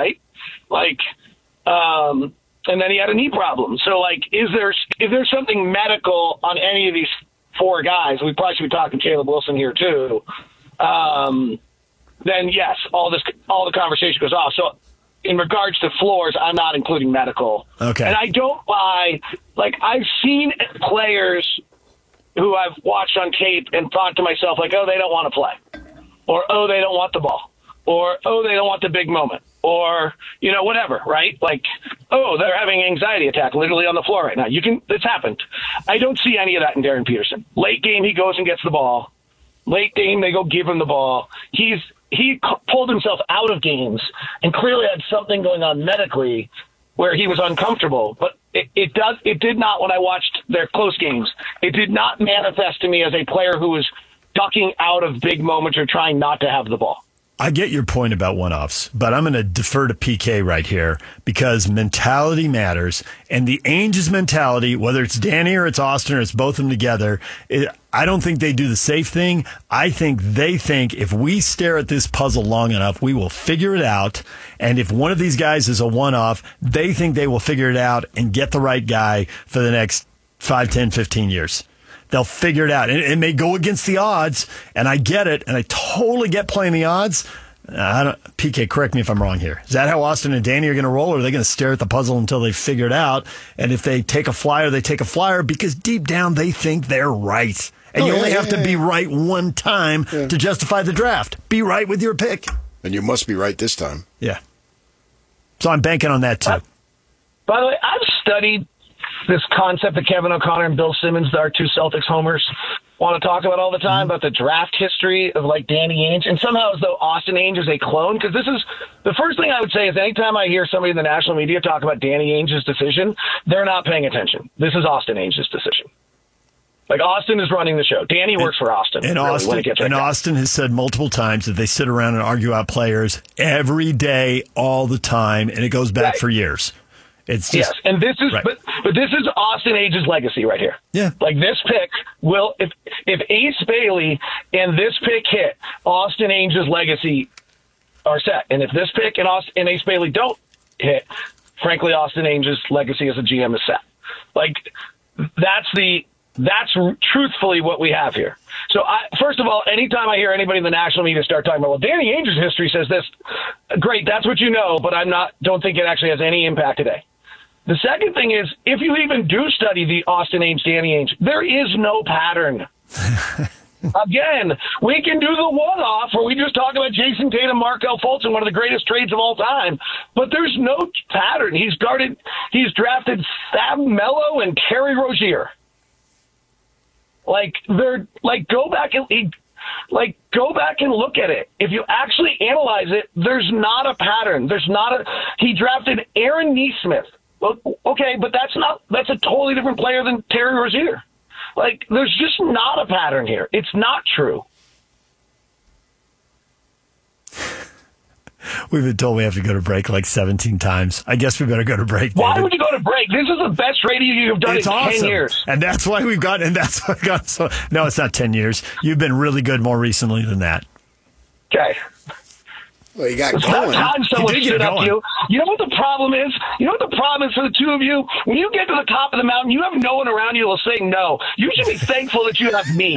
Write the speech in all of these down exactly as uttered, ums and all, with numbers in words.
right? Like, um, and then he had a knee problem. So, like, is there is there something medical on any of these four guys? We probably should be talking Caleb Wilson here too. Um, then yes, all this all the conversation goes off. So, in regards to floors, I'm not including medical. Okay. And I don't buy, like, I've seen players who I've watched on tape and thought to myself, like, oh, they don't want to play. Or, oh, they don't want the ball. Or, oh, they don't want the big moment. Or, you know, whatever, right? Like, oh, they're having an anxiety attack literally on the floor right now. You can, it's happened. I don't see any of that in Darren Peterson. Late game, he goes and gets the ball. Late game, they go give him the ball. He's, he pulled himself out of games and clearly had something going on medically where he was uncomfortable. But it, it does, it did not, when I watched their close games, it did not manifest to me as a player who was ducking out of big moments or trying not to have the ball. I get your point about one-offs, but I'm going to defer to P K right here because mentality matters. And the Ainge's mentality, whether it's Danny or it's Austin or it's both of them together, it, I don't think they do the safe thing. I think they think if we stare at this puzzle long enough, we will figure it out. And if one of these guys is a one-off, they think they will figure it out and get the right guy for the next five, ten, fifteen years. They'll figure it out. And it may go against the odds, and I get it, and I totally get playing the odds. I don't, P K, correct me if I'm wrong here. Is that how Austin and Danny are going to roll, or are they going to stare at the puzzle until they figure it out? And if they take a flyer, they take a flyer because deep down they think they're right. And oh, you yeah, only have yeah, to yeah. be right one time yeah. to justify the draft. Be right with your pick. And you must be right this time. Yeah. So I'm banking on that, too. Uh, by the way, I've studied this concept that Kevin O'Connor and Bill Simmons, our two Celtics homers, want to talk about all the time, mm-hmm. about the draft history of, like, Danny Ainge, and somehow as though Austin Ainge is a clone, because this is the first thing I would say is anytime I hear somebody in the national media talk about Danny Ainge's decision, they're not paying attention. This is Austin Ainge's decision. Like, Austin is running the show. Danny works and, for Austin. And, really, Austin, right and Austin has said multiple times that they sit around and argue out players every day, all the time, and it goes back right. for years. It's just, yes, and this is, right. but but this is Austin Ainge's legacy right here. Yeah, like this pick will, if if Ace Bailey and this pick hit, Austin Ainge's legacy are set. And if this pick and Austin and Ace Bailey don't hit, frankly, Austin Ainge's legacy as a G M is set. Like that's the that's truthfully what we have here. So, I, first of all, anytime I hear anybody in the national media start talking about, well, Danny Ainge's history says this, great, that's what you know, but I'm not. Don't think it actually has any impact today. The second thing is, if you even do study the Austin Ainge, Danny Ainge, there is no pattern. Again, we can do the one-off where we just talk about Jason Tatum, Markelle Fultz, one of the greatest trades of all time, but there's no pattern. He's guarded, he's drafted Fab Melo and Terry Rozier. Like they're like go back and like go back and look at it. If you actually analyze it, there's not a pattern. There's not a. He drafted Aaron Nesmith. Well, okay, but that's not, that's a totally different player than Terry Rozier. Like, there's just not a pattern here. It's not true. We've been told we have to go to break like seventeen times. I guess we better go to break, David. Why would you go to break? This is the best radio you've done it's in awesome. ten years. And that's why we've got, and that's why we got so, no, it's not ten years. You've been really good more recently than that. Okay. Well, you got it's going. About time someone stood up to you. You know what the problem is? You know what the problem is for the two of you? When you get to the top of the mountain, you have no one around you who will say no. You should be thankful that you have me.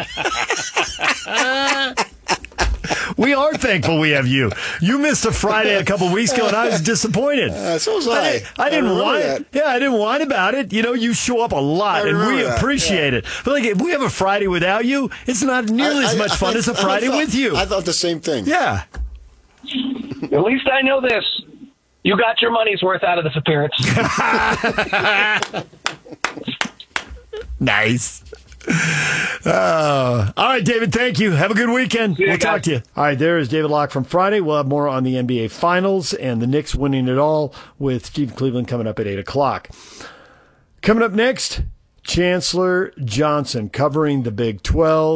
We are thankful we have you. You missed a Friday a couple weeks ago, and I was disappointed. Uh, so was I. I, didn't, I didn't I whine. that. Yeah, I didn't whine about it. You know, you show up a lot, and we that. appreciate yeah. it. But like, if we have a Friday without you, it's not nearly I, as I, much I, fun I, as a Friday thought, with you. I thought the same thing. Yeah. At least I know this. You got your money's worth out of this appearance. Nice. Uh, all right, David, thank you. Have a good weekend. Yeah, we'll guys. talk to you. All right, there is David Locke from Friday. We'll have more on the N B A Finals and the Knicks winning it all with Steve Cleveland coming up at eight o'clock. Coming up next, Chancellor Johnson covering the Big twelve.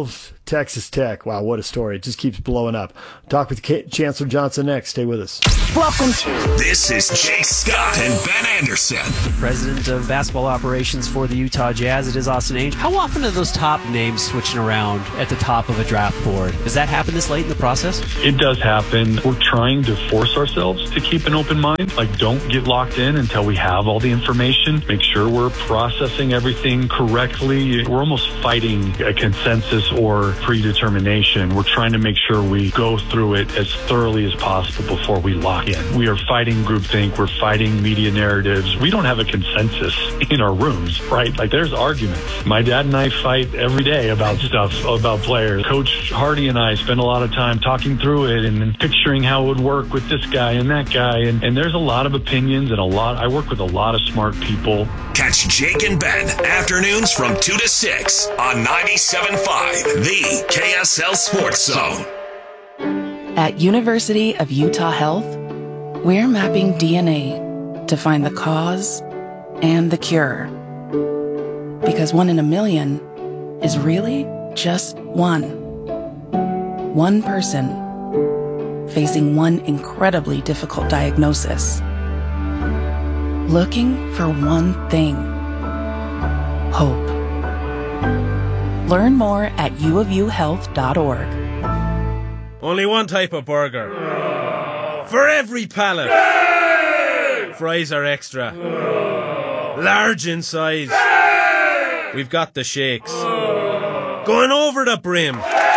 Texas Tech. Wow, what a story. It just keeps blowing up. Talk with K- Chancellor Johnson next. Stay with us. Welcome to This is Jake Scott and Ben Anderson. President of basketball operations for the Utah Jazz. It is Austin Ainge. How often are those top names switching around at the top of a draft board? Does that happen this late in the process? It does happen. We're trying to force ourselves to keep an open mind. Like, don't get locked in until we have all the information. Make sure we're processing everything correctly. We're almost fighting a consensus or predetermination. We're trying to make sure we go through it as thoroughly as possible before we lock in. We are fighting groupthink. We're fighting media narratives. We don't have a consensus in our rooms, right? Like, there's arguments. My dad and I fight every day about stuff, about players. Coach Hardy and I spend a lot of time talking through it and picturing how it would work with this guy and that guy. And, and there's a lot of opinions and a lot. I work with a lot of smart people. Catch Jake and Ben afternoons from two to six on ninety-seven point five, the K S L Sports Zone. At University of Utah Health, we're mapping D N A to find the cause and the cure. Because one in a million is really just one. One person facing one incredibly difficult diagnosis. Looking for one thing. Hope. Learn more at u of u health dot org. Only one type of burger. For every pallet. Fries are extra. Large in size. We've got the shakes. Going over the brim.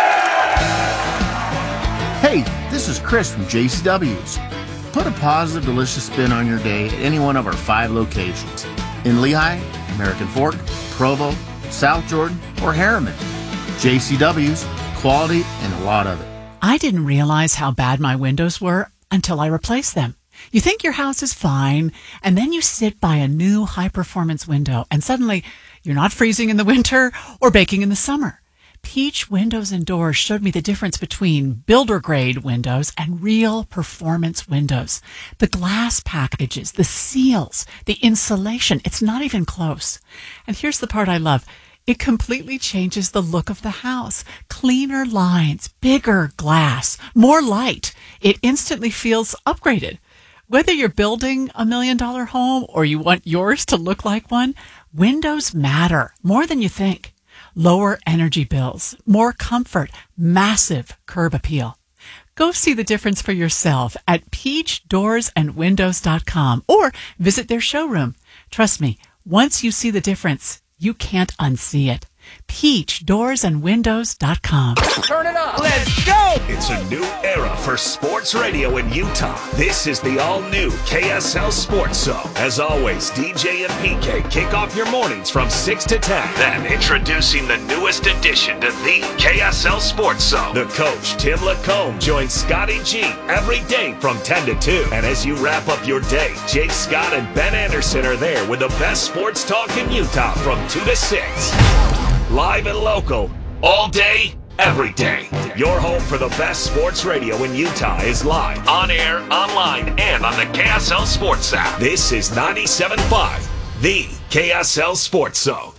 Hey, this is Chris from J C W's. Put a positive, delicious spin on your day at any one of our five locations. In Lehigh, American Fork, Provo, South Jordan, or Harriman. J C W's, quality, and a lot of it. I didn't realize how bad my windows were until I replaced them. You think your house is fine, and then you sit by a new high-performance window, and suddenly you're not freezing in the winter or baking in the summer. Peach Windows and Doors showed me the difference between builder-grade windows and real performance windows. The glass packages, the seals, the insulation, it's not even close. And here's the part I love. It completely changes the look of the house. Cleaner lines, bigger glass, more light. It instantly feels upgraded. Whether you're building a million-dollar home or you want yours to look like one, windows matter more than you think. Lower energy bills, more comfort, massive curb appeal. Go see the difference for yourself at peach doors and windows dot com or visit their showroom. Trust me, once you see the difference, you can't unsee it. peach doors and windows dot com. Turn it up. Let's go. It's a new era for sports radio in Utah. This is the all-new K S L Sports Zone. As always, D J and P K kick off your mornings from six to ten. Then introducing the newest addition to the K S L Sports Zone. The coach, Tim Lacombe, joins Scotty G every day from ten to two. And as you wrap up your day, Jake Scott and Ben Anderson are there with the best sports talk in Utah from two to six. Live and local, all day, every day. Your home for the best sports radio in Utah is live, on air, online, and on the K S L Sports app. This is ninety-seven point five, the K S L Sports Zone.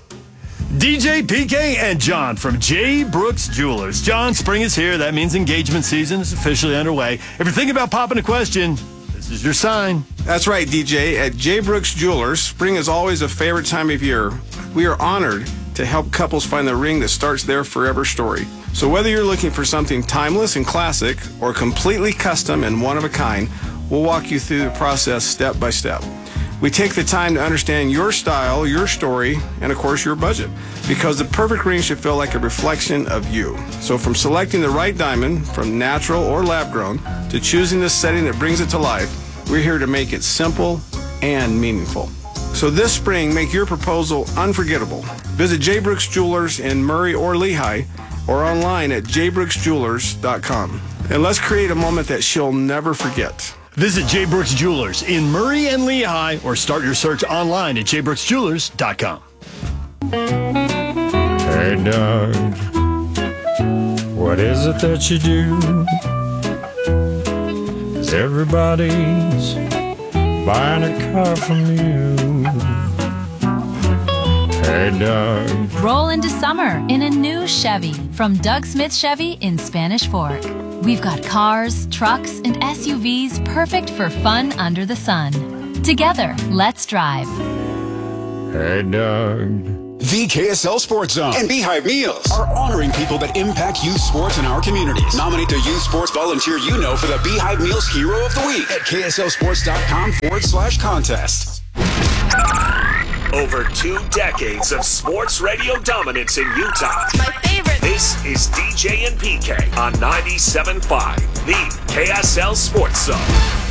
D J, P K, and John from J. Brooks Jewelers. John, spring is here. That means engagement season is officially underway. If you're thinking about popping a question, this is your sign. That's right, D J. At J. Brooks Jewelers, spring is always a favorite time of year. We are honored to help couples find the ring that starts their forever story. So whether you're looking for something timeless and classic or completely custom and one of a kind, we'll walk you through the process step by step. We take the time to understand your style, your story, and of course your budget, because the perfect ring should feel like a reflection of you. So from selecting the right diamond, from natural or lab grown, to choosing the setting that brings it to life, we're here to make it simple and meaningful. So this spring, make your proposal unforgettable. Visit J. Brooks Jewelers in Murray or Lehigh, or online at j brooks jewelers dot com. And let's create a moment that she'll never forget. Visit J. Brooks Jewelers in Murray and Lehigh, or start your search online at j brooks jewelers dot com. Hey, Doug, what is it that you do? 'Cause everybody's buying a car from you. Hey, Doug. Roll into summer in a new Chevy from Doug Smith Chevy in Spanish Fork. We've got cars, trucks, and S U Vs perfect for fun under the sun. Together, let's drive. Hey, Doug. The K S L Sports Zone and Beehive Meals are honoring people that impact youth sports in our communities. Nominate the youth sports volunteer you know for the Beehive Meals Hero of the Week at kslsports.com forward slash contest. Over two decades of sports radio dominance in Utah. My favorite. This is D J and P K on ninety-seven point five, the K S L Sports Zone.